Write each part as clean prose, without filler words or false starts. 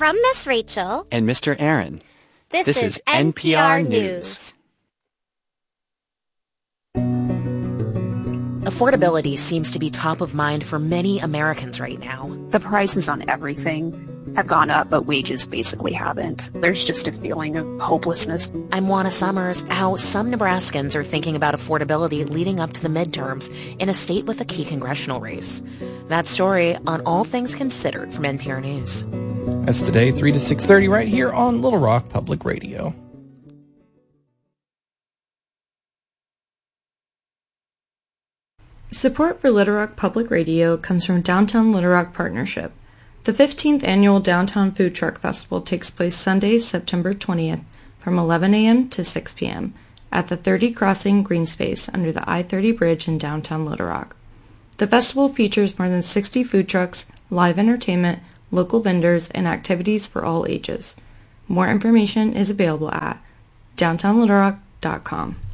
From Miss Rachel and Mr. Aaron, this is NPR News. Affordability seems to be top of mind for many Americans right now. The prices on everything have gone up, but wages basically haven't. There's just a feeling of hopelessness. I'm Juana Summers. How some Nebraskans are thinking about affordability leading up to the midterms in a state with a key congressional race. That story on All Things Considered from NPR News. That's today, 3 to 6:30, right here on Little Rock Public Radio. Support for Little Rock Public Radio comes from Downtown Little Rock Partnership. The 15th Annual Downtown Food Truck Festival takes place Sunday, September 20th from 11 a.m. to 6 p.m. at the 30 Crossing Green Space under the I-30 Bridge in downtown Little Rock. The festival features more than 60 food trucks, live entertainment, local vendors, and activities for all ages. More information is available at downtownlittlerock.com.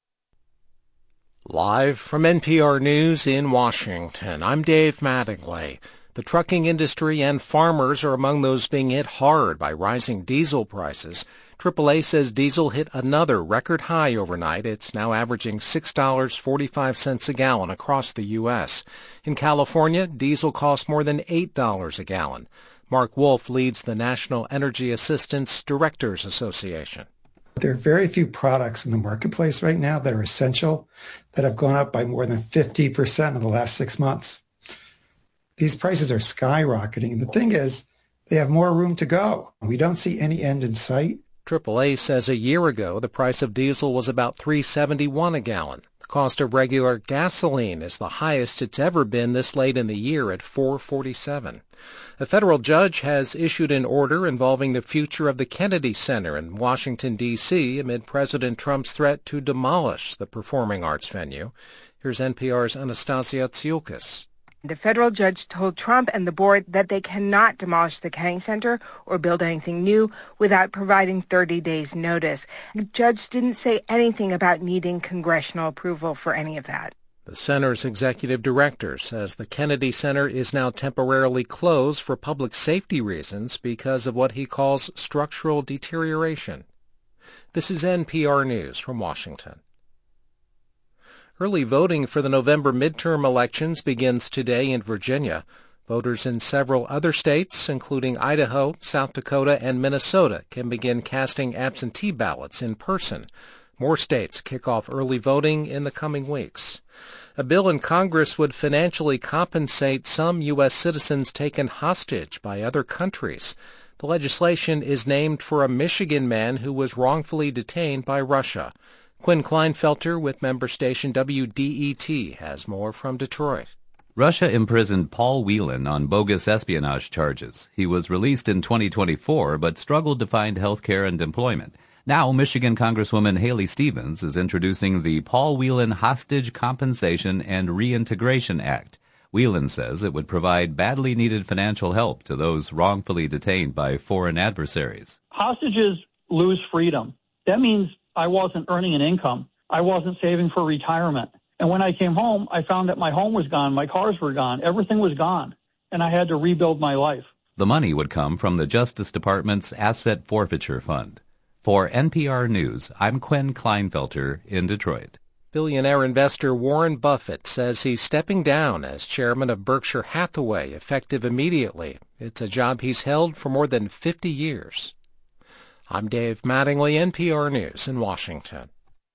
Live from NPR News in Washington, I'm Dave Mattingly. The trucking industry and farmers are among those being hit hard by rising diesel prices. AAA says diesel hit another record high overnight. It's now averaging $6.45 a gallon across the U.S. In California, diesel costs more than $8 a gallon. Mark Wolf leads the National Energy Assistance Directors Association. There are very few products in the marketplace right now that are essential that have gone up by more than 50% in the last 6 months. These prices are skyrocketing, and the thing is, they have more room to go. We don't see any end in sight. AAA says a year ago the price of diesel was about $3.71 a gallon. The cost of regular gasoline is the highest it's ever been this late in the year at $4.47. A federal judge has issued an order involving the future of the Kennedy Center in Washington, D.C. amid President Trump's threat to demolish the performing arts venue. Here's NPR's Anastasia Tsioukas. The federal judge told Trump and the board that they cannot demolish the Kennedy Center or build anything new without providing 30 days' notice. The judge didn't say anything about needing congressional approval for any of that. The center's executive director says the Kennedy Center is now temporarily closed for public safety reasons because of what he calls structural deterioration. This is NPR News from Washington. Early voting for the November midterm elections begins today in Virginia. Voters in several other states, including Idaho, South Dakota, and Minnesota, can begin casting absentee ballots in person. More states kick off early voting in the coming weeks. A bill in Congress would financially compensate some U.S. citizens taken hostage by other countries. The legislation is named for a Michigan man who was wrongfully detained by Russia. Quinn Kleinfelter with member station WDET has more from Detroit. Russia imprisoned Paul Whelan on bogus espionage charges. He was released in 2024 but struggled to find health care and employment. Now, Michigan Congresswoman Haley Stevens is introducing the Paul Whelan Hostage Compensation and Reintegration Act. Whelan says it would provide badly needed financial help to those wrongfully detained by foreign adversaries. Hostages lose freedom. That means I wasn't earning an income. I wasn't saving for retirement. And when I came home, I found that my home was gone, my cars were gone, everything was gone, and I had to rebuild my life. The money would come from the Justice Department's Asset Forfeiture Fund. For NPR News, I'm Quinn Kleinfelter in Detroit. Billionaire investor Warren Buffett says he's stepping down as chairman of Berkshire Hathaway, effective immediately. It's a job he's held for more than 50 years. I'm Dave Mattingly, NPR News in Washington.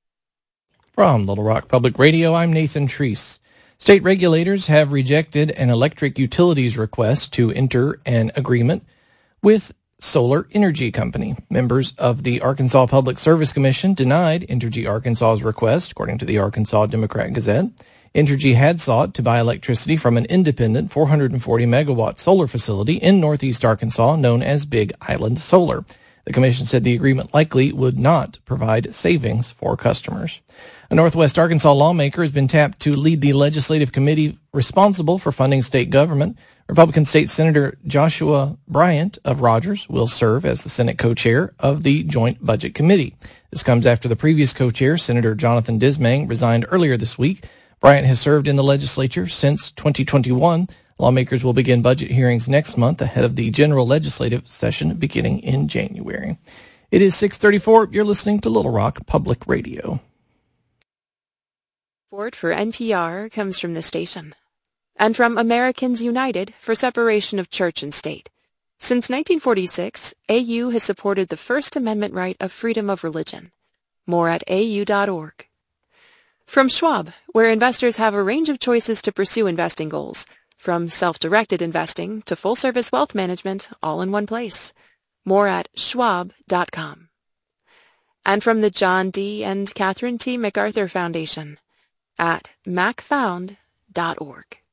From Little Rock Public Radio, I'm Nathan Treese. State regulators have rejected an electric utilities request to enter an agreement with Solar Energy Company. Members of the Arkansas Public Service Commission denied Entergy Arkansas's request, according to the Arkansas Democrat-Gazette. Entergy had sought to buy electricity from an independent 440-megawatt solar facility in northeast Arkansas known as Big Island Solar. The commission said the agreement likely would not provide savings for customers. A Northwest Arkansas lawmaker has been tapped to lead the legislative committee responsible for funding state government. Republican State Senator Joshua Bryant of Rogers will serve as the Senate co-chair of the Joint Budget Committee. This comes after the previous co-chair, Senator Jonathan Dismang, resigned earlier this week. Bryant has served in the legislature since 2021. Lawmakers will begin budget hearings next month ahead of the general legislative session beginning in January. It is 6:34. You're listening to Little Rock Public Radio. Support for NPR comes from the station and from Americans United for Separation of Church and State. Since 1946, AU has supported the First Amendment right of freedom of religion. More at au.org. From Schwab, where investors have a range of choices to pursue investing goals, from self-directed investing to full-service wealth management, all in one place. More at schwab.com. And from the John D. and Catherine T. MacArthur Foundation at macfound.org.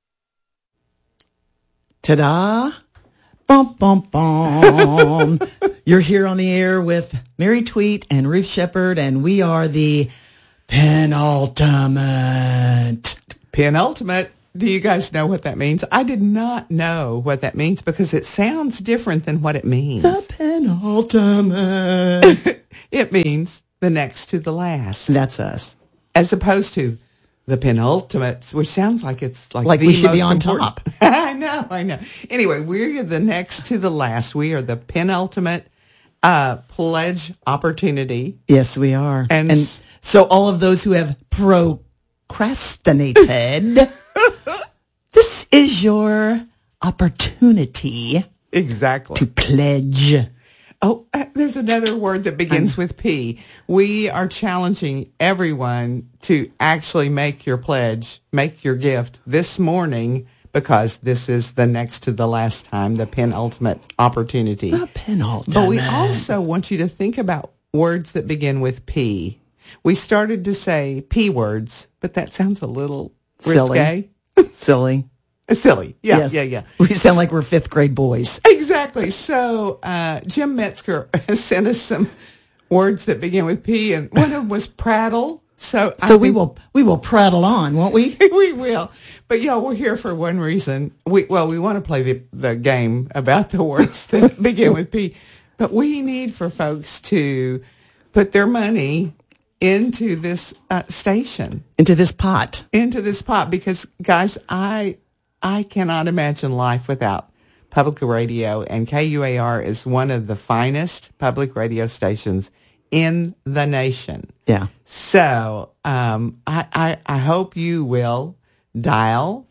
Ta-da! Bum, bum, bum. You're here on the air with Mary Tweet and Ruth Shepard, and we are the Penultimate. Penultimate? Do you guys know what that means? I did not know what that means because it sounds different than what it means. The Penultimate. It means the next to the last. That's us. As opposed to the Penultimates, which sounds like it's like we should be on top. I know. Anyway, we're the next to the last. We are the penultimate pledge opportunity. Yes, we are. And so all of those who have procrastinated, this is your opportunity. Exactly. To pledge. Oh, there's another word that begins with P. We are challenging everyone to actually make your pledge, make your gift this morning, because this is the next to the last time, the penultimate opportunity. The penultimate. But we also want you to think about words that begin with P. We started to say P words, but that sounds a little risque. Silly. Silly. Yeah, yes. Yeah. We sound like we're fifth grade boys. Exactly. So Jim Metzger sent us some words that begin with P, and one of them was prattle. So we will prattle on, won't we? We will. But we're here for one reason. We want to play the game about the words that begin with P, but we need for folks to put their money into this station, into this pot, because guys, I cannot imagine life without public radio, and KUAR is one of the finest public radio stations in the nation. Yeah. So I hope you will dial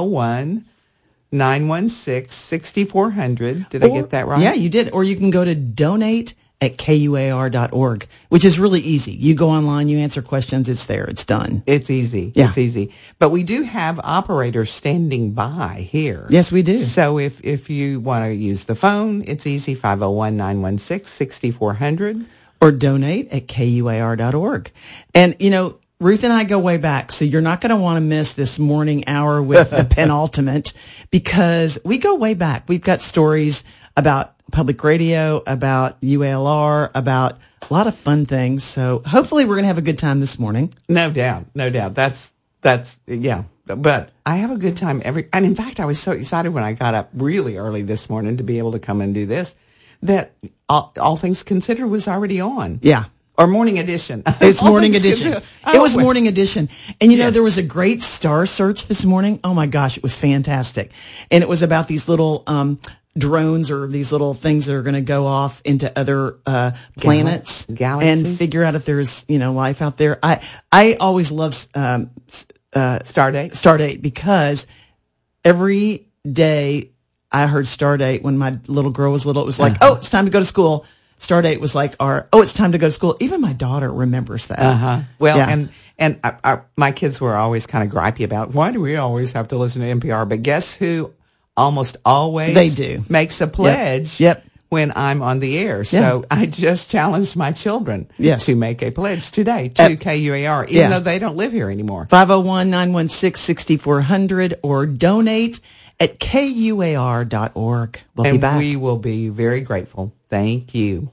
501-916-6400. Did I get that right? Yeah, you did. Or you can go to donate at KUAR.org, which is really easy. You go online, you answer questions, it's there, it's done. It's easy. Yeah. It's easy. But we do have operators standing by here. Yes, we do. So if you want to use the phone, it's easy, 501-916-6400. Or donate at KUAR.org. And, Ruth and I go way back, so you're not going to want to miss this morning hour with the penultimate, because we go way back. We've got stories about public radio, about UALR, about a lot of fun things. So hopefully we're going to have a good time this morning. No doubt. That's yeah. But I have a good time and in fact, I was so excited when I got up really early this morning to be able to come and do this, that all things considered was already on. Yeah. Or morning edition. It's morning edition. It was morning edition. And there was a great star search this morning. Oh my gosh, it was fantastic. And it was about these little drones or these little things that are going to go off into other planets galaxies, and figure out if there's life out there. I always love Stardate because every day I heard Stardate when my little girl was little. It was like, oh, it's time to go to school. Stardate was like it's time to go to school. Even my daughter remembers that. Well, yeah. and my kids were always kind of gripey about, why do we always have to listen to NPR? But guess who almost always they do makes a pledge when I'm on the air. So I just challenged my children to make a pledge today to KUAR, even though they don't live here anymore. 501-916-6400 or donate at KUAR.org. We'll be back. We will be very grateful. Thank you.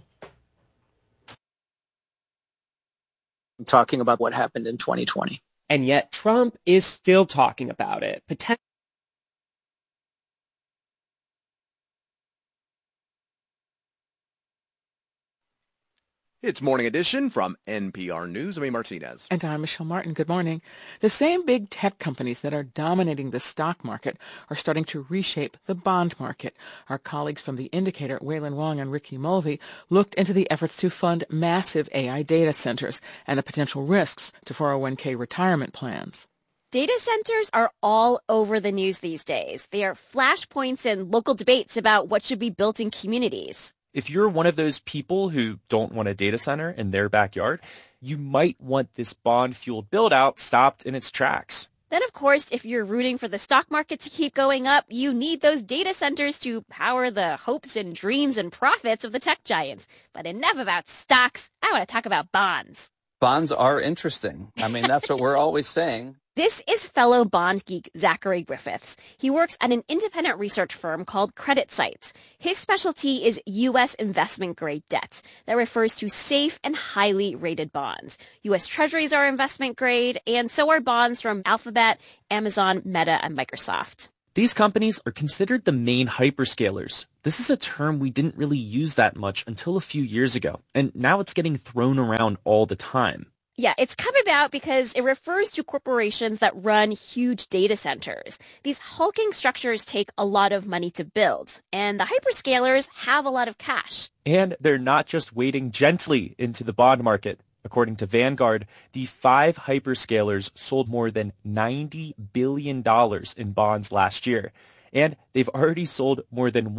Talking about what happened in 2020. And yet Trump is still talking about it. It's Morning Edition from NPR News. I'm Martinez. And I'm Michelle Martin. Good morning. The same big tech companies that are dominating the stock market are starting to reshape the bond market. Our colleagues from The Indicator, Waylon Wong and Ricky Mulvey, looked into the efforts to fund massive AI data centers and the potential risks to 401k retirement plans. Data centers are all over the news these days. They are flashpoints in local debates about what should be built in communities. If you're one of those people who don't want a data center in their backyard, you might want this bond-fueled build-out stopped in its tracks. Then, of course, if you're rooting for the stock market to keep going up, you need those data centers to power the hopes and dreams and profits of the tech giants. But enough about stocks. I want to talk about bonds. Bonds are interesting. I mean, that's what we're always saying. This is fellow bond geek Zachary Griffiths. He works at an independent research firm called CreditSights. His specialty is U.S. investment-grade debt. That refers to safe and highly rated bonds. U.S. Treasuries are investment-grade, and so are bonds from Alphabet, Amazon, Meta, and Microsoft. These companies are considered the main hyperscalers. This is a term we didn't really use that much until a few years ago, and now it's getting thrown around all the time. Yeah, it's come about because it refers to corporations that run huge data centers. These hulking structures take a lot of money to build, and the hyperscalers have a lot of cash. And they're not just wading gently into the bond market. According to Vanguard, the 5 hyperscalers sold more than $90 billion in bonds last year. And they've already sold more than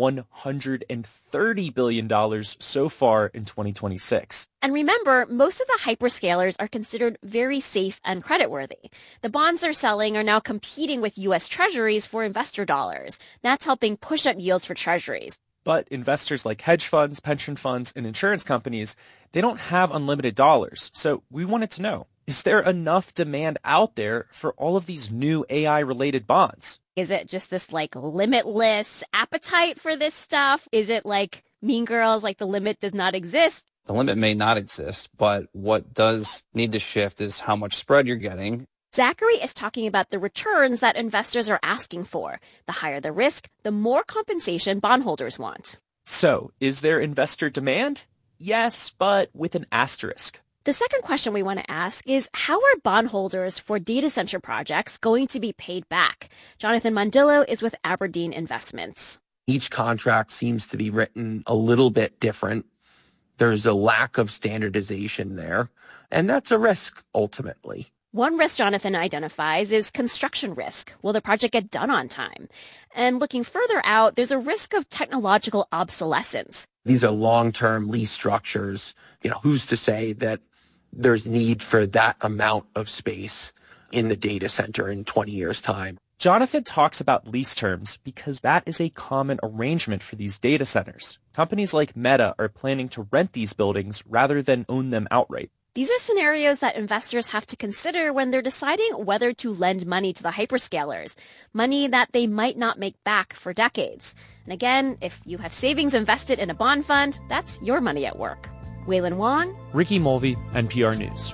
$130 billion so far in 2026. And remember, most of the hyperscalers are considered very safe and creditworthy. The bonds they're selling are now competing with U.S. Treasuries for investor dollars. That's helping push up yields for Treasuries. But investors like hedge funds, pension funds, and insurance companies, they don't have unlimited dollars. So we wanted to know, is there enough demand out there for all of these new AI-related bonds? Is it just this limitless appetite for this stuff? Is it like Mean Girls, the limit does not exist? The limit may not exist, but what does need to shift is how much spread you're getting. Zachary is talking about the returns that investors are asking for. The higher the risk, the more compensation bondholders want. So, is there investor demand? Yes, but with an asterisk. The second question we want to ask is, how are bondholders for data center projects going to be paid back? Jonathan Mondillo is with Aberdeen Investments. Each contract seems to be written a little bit different. There's a lack of standardization there, and that's a risk ultimately. One risk Jonathan identifies is construction risk. Will the project get done on time? And looking further out, there's a risk of technological obsolescence. These are long-term lease structures. Who's to say that there's need for that amount of space in the data center in 20 years' time? Jonathan talks about lease terms because that is a common arrangement for these data centers. Companies like Meta are planning to rent these buildings rather than own them outright. These are scenarios that investors have to consider when they're deciding whether to lend money to the hyperscalers, money that they might not make back for decades. And again, if you have savings invested in a bond fund, that's your money at work. Waylon Wong, Ricky Mulvey, NPR News.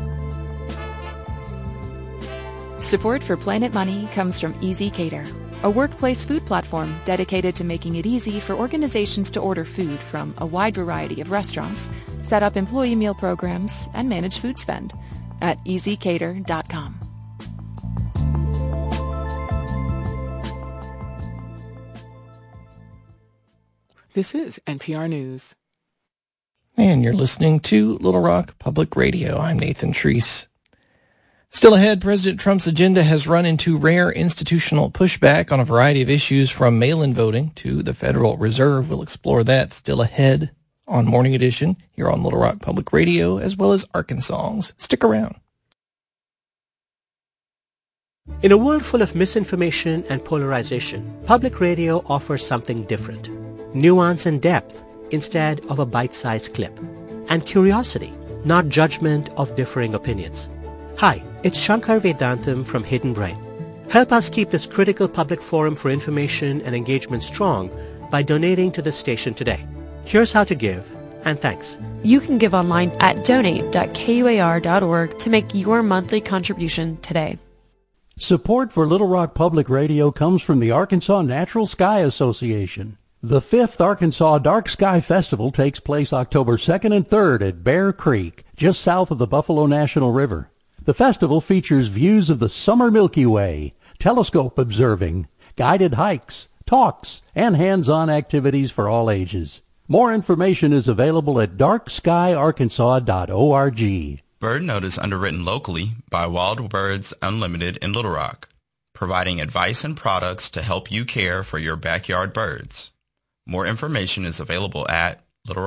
Support for Planet Money comes from Easy Cater, a workplace food platform dedicated to making it easy for organizations to order food from a wide variety of restaurants, set up employee meal programs, and manage food spend at easycater.com. This is NPR News. And you're listening to Little Rock Public Radio. I'm Nathan Treese. Still ahead, President Trump's agenda has run into rare institutional pushback on a variety of issues from mail-in voting to the Federal Reserve. We'll explore that still ahead on Morning Edition here on Little Rock Public Radio, as well as Arkansas. Stick around. In a world full of misinformation and polarization, public radio offers something different. Nuance and depth instead of a bite-sized clip. And curiosity, not judgment of differing opinions. Hi, it's Shankar Vedantam from Hidden Brain. Help us keep this critical public forum for information and engagement strong by donating to the station today. Here's how to give, and thanks. You can give online at donate.kuar.org to make your monthly contribution today. Support for Little Rock Public Radio comes from the Arkansas Natural Sky Association. The 5th Arkansas Dark Sky Festival takes place October 2nd and 3rd at Bear Creek, just south of the Buffalo National River. The festival features views of the summer Milky Way, telescope observing, guided hikes, talks, and hands-on activities for all ages. More information is available at darkskyarkansas.org. Bird Note is underwritten locally by Wild Birds Unlimited in Little Rock, providing advice and products to help you care for your backyard birds. More information is available at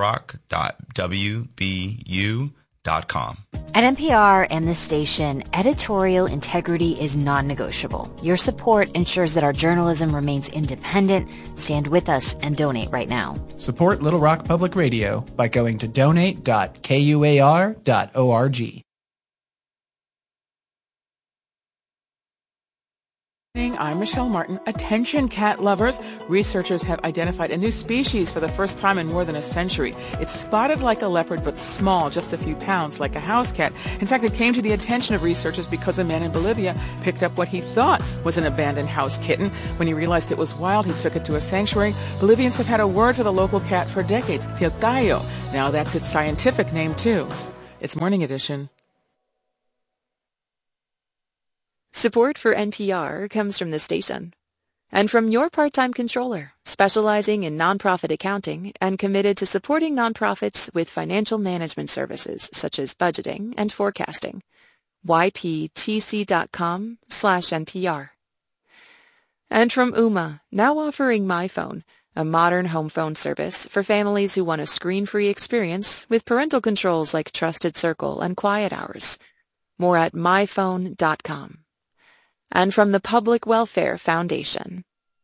littlerock.wbu.com. At NPR and this station, editorial integrity is non-negotiable. Your support ensures that our journalism remains independent. Stand with us and donate right now. Support Little Rock Public Radio by going to donate.kuar.org. I'm Michelle Martin. Attention cat lovers. Researchers have identified a new species for the first time in more than a century. It's spotted like a leopard, but small, just a few pounds, like a house cat. In fact, it came to the attention of researchers because a man in Bolivia picked up what he thought was an abandoned house kitten. When he realized it was wild, he took it to a sanctuary. Bolivians have had a word for the local cat for decades, Tilcayo. Now that's its scientific name, too. It's Morning Edition. Support for NPR comes from the station and from your part-time controller, specializing in nonprofit accounting and committed to supporting nonprofits with financial management services such as budgeting and forecasting. yptc.com/NPR. And from Ooma, now offering MyPhone, a modern home phone service for families who want a screen-free experience with parental controls like Trusted Circle and Quiet Hours. More at myphone.com. And from the Public Welfare Foundation.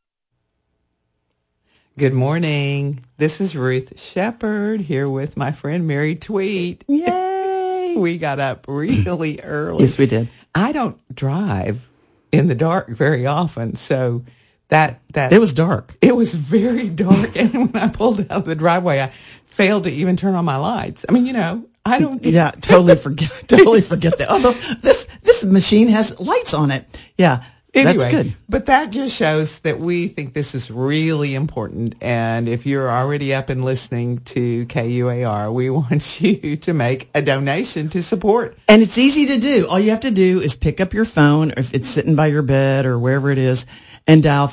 Good morning. This is Ruth Shepard here with my friend Mary Tweet. Yay! We got up really early. Yes, we did. I don't drive in the dark very often, so that it was dark. It was very dark, and when I pulled out of the driveway, I failed to even turn on my lights. I mean, I don't. Yeah, totally forget that. Although this machine has lights on it. Yeah. Anyway, that's good. But that just shows that we think this is really important. And if you're already up and listening to KUAR, we want you to make a donation to support. And it's easy to do. All you have to do is pick up your phone, or if it's sitting by your bed or wherever it is, and dial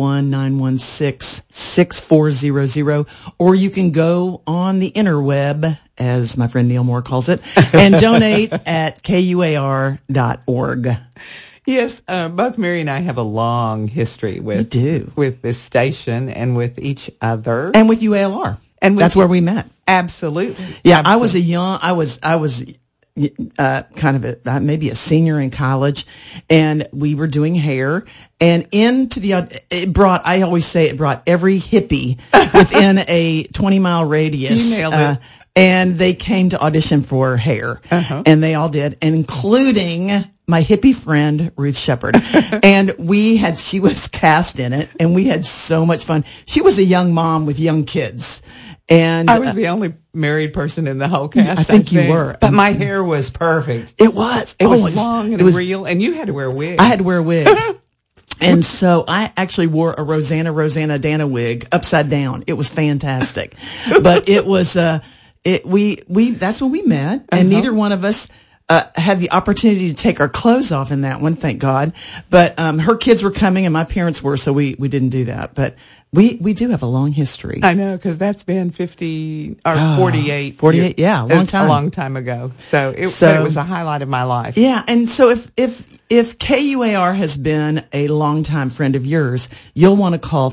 501-916-6400. Or you can go on the interweb, as my friend Neil Moore calls it, and donate at KUAR.org. Yes, both Mary and I have a long history with this station and with each other. And with UALR. And that's where we met. Absolutely. Yeah, absolutely. I was kind of maybe a senior in college, and we were doing hair, and it brought every hippie within a 20-mile radius. You nailed it. And they came to audition for hair, and they all did, including my hippie friend, Ruth Shepard. And she was cast in it, and we had so much fun. She was a young mom with young kids. And I was the only married person in the whole cast. I think you were. But my hair was perfect. It was. It was long and real, and you had to wear a wig. I had to wear a wig. And so I actually wore a Rosanna Dana wig upside down. It was fantastic. But it was, that's when we met, and neither one of us had the opportunity to take our clothes off in that one, thank God. But her kids were coming and my parents were, so we didn't do that. But we do have a long history. I know, because that's been 50 or 48. 48, yeah, a long time. A long time ago. So it was a highlight of my life. Yeah, and so if KUAR has been a longtime friend of yours, you'll want to call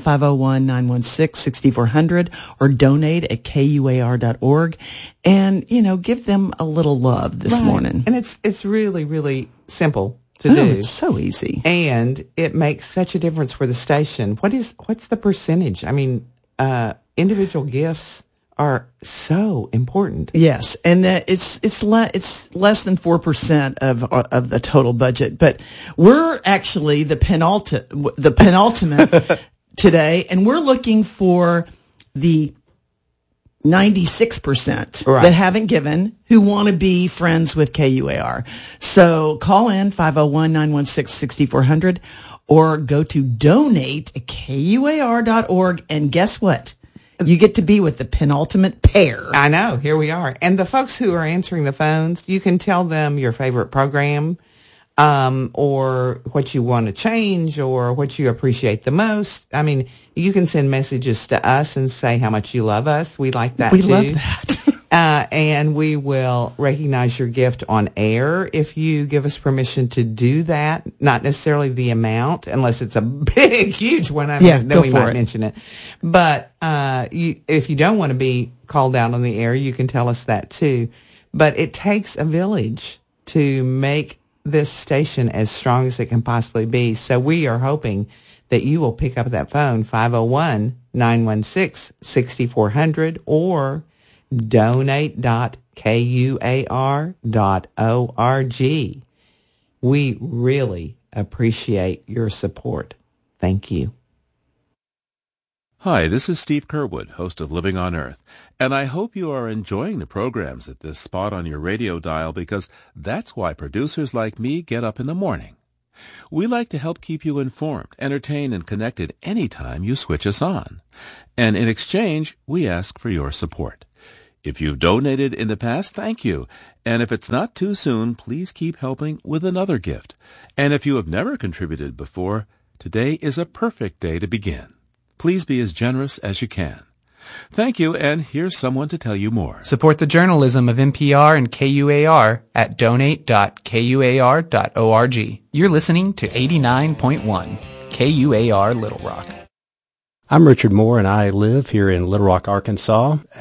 501-916-6400 or donate at KUAR.org and, give them a little love this morning. And it's really, really simple to do. It's so easy. And it makes such a difference for the station. What's the percentage? I mean, individual gifts are so important. Yes, and it's less than 4% of the total budget, but we're actually the penultimate today, and we're looking for the 96% that haven't given, who want to be friends with KUAR. So call in 501-916-6400 or go to donate@KUAR.org. And guess what? You get to be with the penultimate pair. I know. Here we are. And the folks who are answering the phones, you can tell them your favorite program, or what you want to change, or what you appreciate the most. I mean, you can send messages to us and say how much you love us. We like that, We too. love that. And we will recognize your gift on air if you give us permission to do that. Not necessarily the amount, unless it's a big, huge one. Then we might mention it. But if you don't want to be called out on the air, you can tell us that too. But it takes a village to make this station as strong as it can possibly be. So we are hoping that you will pick up that phone, 501-916-6400, or donate.kuar.org. We really appreciate your support. Thank you. Hi, this is Steve Kerwood, host of Living on Earth, and I hope you are enjoying the programs at this spot on your radio dial, because that's why producers like me get up in the morning. We like to help keep you informed, entertained, and connected anytime you switch us on. And in exchange, we ask for your support. If you've donated in the past, thank you. And if it's not too soon, please keep helping with another gift. And if you have never contributed before, today is a perfect day to begin. Please be as generous as you can. Thank you, and here's someone to tell you more. Support the journalism of NPR and KUAR at donate.kuar.org. You're listening to 89.1 KUAR Little Rock. I'm Richard Moore, and I live here in Little Rock, Arkansas.